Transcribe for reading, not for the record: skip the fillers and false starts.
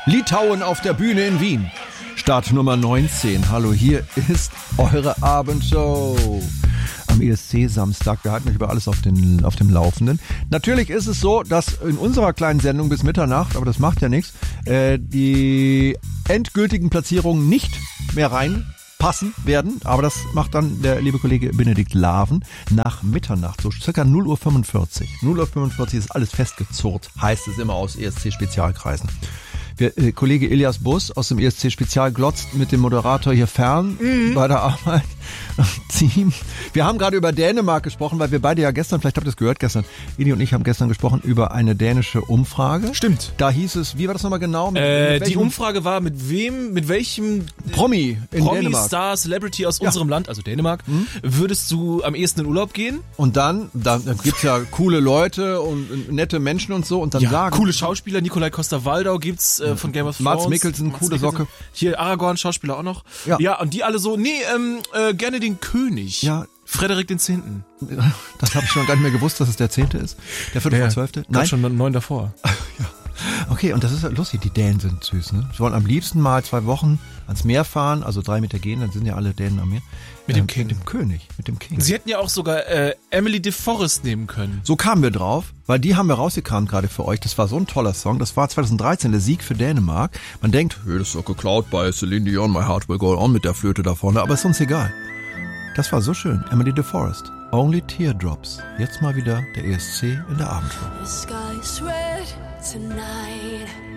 Litauen auf der Bühne in Wien. Start Nummer 19. Hallo, hier ist eure Abendshow. Am ESC Samstag. Wir halten euch über alles auf dem Laufenden. Natürlich ist es so, dass in unserer kleinen Sendung bis Mitternacht, aber das macht ja nichts, die endgültigen Platzierungen nicht mehr reinpassen werden. Aber das macht dann der liebe Kollege Benedikt Laven nach Mitternacht, so circa 0:45 Uhr. 0:45 Uhr ist alles festgezurrt, heißt es immer aus ESC-Spezialkreisen. Kollege Ilias Bus aus dem ESC-Spezial glotzt mit dem Moderator hier fern bei der Arbeit. Team. Wir haben gerade über Dänemark gesprochen, weil wir beide ja gestern, vielleicht habt ihr es gehört gestern, Ili und ich haben gestern gesprochen über eine dänische Umfrage. Stimmt. Da hieß es, wie war das nochmal genau? Die Umfrage war, mit welchem Promi in Dänemark. Star, Celebrity aus unserem Land, also Dänemark, würdest du am ehesten in Urlaub gehen? Und dann gibt's ja coole Leute und nette Menschen und so und dann sagen... coole Schauspieler, Nikolai Coster-Waldau gibt's von Game of Thrones. Mats Mikkelsen, coole Socke. Hier Aragorn, Schauspieler auch noch. Ja, und die alle so, gerne den König. Ja. Frederik X. Das habe ich schon gar nicht mehr gewusst, dass es der 10. ist. Der 5.12. Nein, schon 9 davor. Ja. Okay, und das ist lustig, die Dänen sind süß, ne? Sie wollen am liebsten mal 2 Wochen ans Meer fahren, also 3 Meter gehen, dann sind ja alle Dänen am Meer. Mit dem King. Mit dem König, mit dem King. Sie hätten ja auch sogar Emily de Forest nehmen können. So kamen wir drauf, weil die haben wir rausgekramt gerade für euch. Das war so ein toller Song. Das war 2013 der Sieg für Dänemark. Man denkt, das ist doch geklaut bei Celine Dion, My Heart Will Go On mit der Flöte da vorne, aber ist uns egal. Das war so schön. Emily de Forest. Only Teardrops. Jetzt mal wieder der ESC in der Abendshow. The sky's red tonight.